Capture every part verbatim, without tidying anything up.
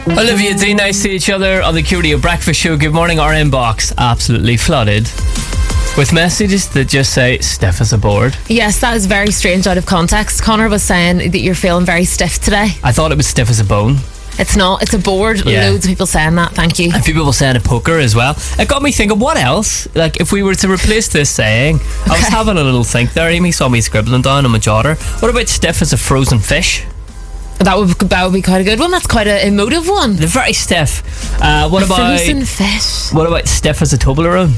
Olivia D, nice to each other on the Q Radio Breakfast Show. Good morning. Our inbox absolutely flooded with messages that just say stiff as a board. Yes, that is very strange out of context. Connor was saying that you're feeling very stiff today. I thought it was stiff as a bone. It's not, it's a board. Yeah. Loads of people saying that, thank you. And a few people saying a poker as well. It got me thinking, what else? Like, if we were to replace this saying, okay. I was having a little think there. Amy saw me scribbling down on my jotter. What about stiff as a frozen fish? That would that would be quite a good one. That's quite an emotive one. They're very stiff. Uh, what a about frozen fish? What about stiff as a Toblerone?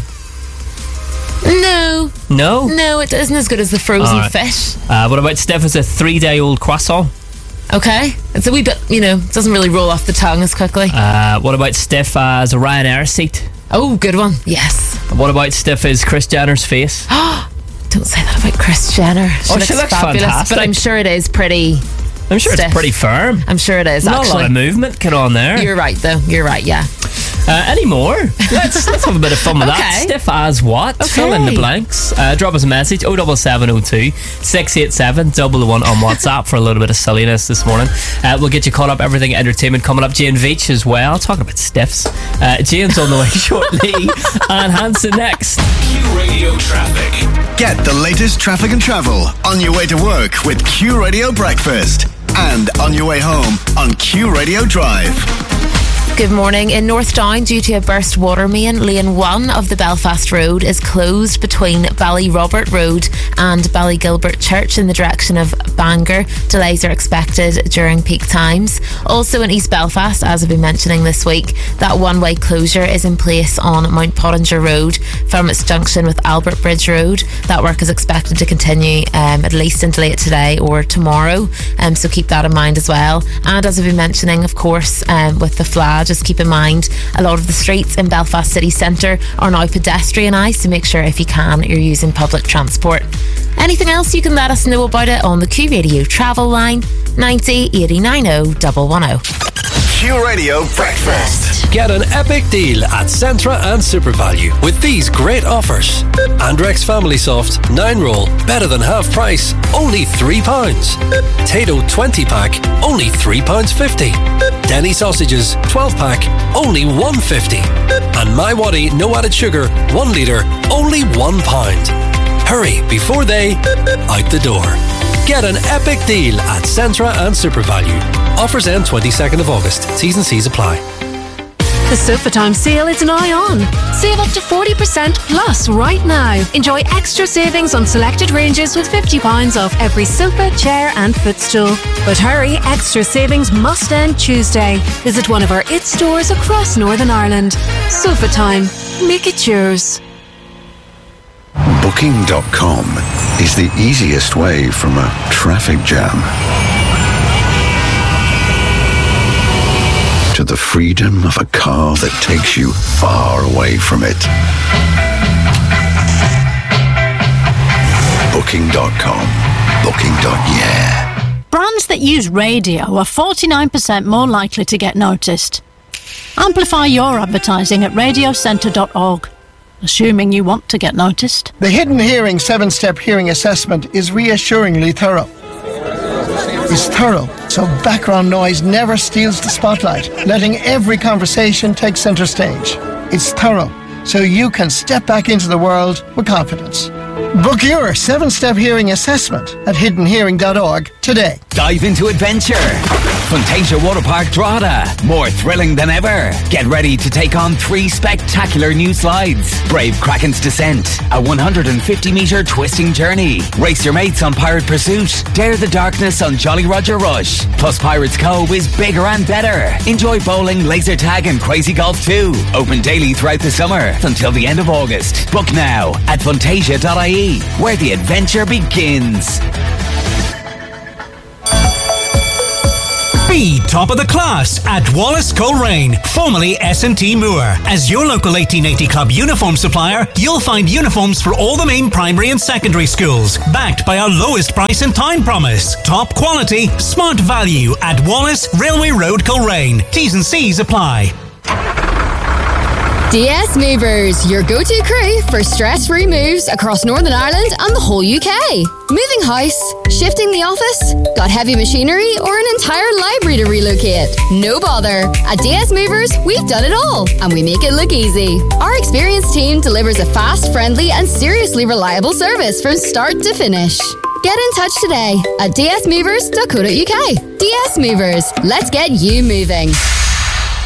No. No? No, it isn't as good as the frozen right. fish. Uh, what about stiff as a three-day-old croissant? Okay. It's a wee bit, you know, it doesn't really roll off the tongue as quickly. Uh, what about stiff as a Ryanair seat? Oh, good one. Yes. What about stiff as Kris Jenner's face? Don't say that about Kris Jenner. She oh, looks she looks fabulous, fantastic. but I'm sure it is pretty I'm sure stiff. It's pretty firm. I'm sure it is, Not actually. a lot of movement get on there. You're right, though. You're right, yeah. Uh, any more? Let's let's have a bit of fun with okay. that. Stiff as what? Okay. Fill in the blanks. Uh, drop us a message oh seven seven oh two, six eight seven, double one on WhatsApp for a little bit of silliness this morning. Uh, we'll get you caught up. Everything entertainment coming up. Jane Veitch as well. Talking about stiffs. Uh, Jane's on the way shortly. And Hanson next. Q Radio Traffic. Get the latest traffic and travel on your way to work with Q Radio Breakfast. And on your way home on Q Radio Drive. Good morning. In North Down, due to a burst water main, lane one of the Belfast Road is closed between Ballyrobert Road and Ballygilbert Church in the direction of Bangor. Delays are expected during peak times. Also in East Belfast, as I've been mentioning this week, that one-way closure is in place on Mount Pottinger Road from its junction with Albert Bridge Road. That work is expected to continue um, at least until late today or tomorrow, um, so keep that in mind as well. And as I've been mentioning, of course, um, with the flag, just keep in mind a lot of the streets in Belfast city centre are now pedestrianised, so make sure if you can you're using public transport. Anything else, you can let us know about it on the Q Radio travel line ninety eighty nine oh one one oh. Q Radio Breakfast. Get an epic deal at Centra and SuperValu with these great offers. Andrex Family Soft nine roll, better than half price, only three pounds. Tato twenty pack, only three pounds fifty. Denny sausages twelve pack, only one fifty. And My Waddy no added sugar one litre, only one pound. Hurry before they out the door. Get an epic deal at Centra and SuperValu. Offers end twenty-second of August. T's and C's apply. The Sofa Time sale is now on. Save up to forty percent plus right now. Enjoy extra savings on selected ranges with fifty pounds off every sofa, chair and footstool. But hurry, extra savings must end Tuesday. Visit one of our I T stores across Northern Ireland. Sofa Time. Make it yours. Booking dot com is the easiest way from a traffic jam to the freedom of a car that takes you far away from it. Booking dot com. Booking. Yeah. Brands that use radio are forty-nine percent more likely to get noticed. Amplify your advertising at radio centre dot org. Assuming you want to get noticed. The Hidden Hearing seven-step hearing assessment is reassuringly thorough. It's thorough, so background noise never steals the spotlight, letting every conversation take centre stage. It's thorough, so you can step back into the world with confidence. Book your seven-step hearing assessment at hidden hearing dot org today. Dive into adventure. Fantasia Waterpark Drogheda. More thrilling than ever. Get ready to take on three spectacular new slides. Brave Kraken's Descent, a one hundred fifty metre twisting journey. Race your mates on Pirate Pursuit. Dare the darkness on Jolly Roger Rush. Plus Pirates Cove is bigger and better. Enjoy bowling, laser tag and crazy golf too. Open daily throughout the summer until the end of August. Book now at fantasia dot I E, where the adventure begins. Be top of the class at Wallace Coleraine, formerly S and T Moore. As your local eighteen eighty Club uniform supplier, you'll find uniforms for all the main primary and secondary schools, backed by our lowest price in town promise. Top quality, smart value at Wallace Railway Road, Coleraine. T's and C's apply. D S Movers, your go-to crew for stress-free moves across Northern Ireland and the whole U K. Moving house, shifting the office, got heavy machinery or an entire library to relocate? No bother. At D S Movers, we've done it all and we make it look easy. Our experienced team delivers a fast, friendly and seriously reliable service from start to finish. Get in touch today at d s movers dot co dot u k. D S Movers, let's get you moving.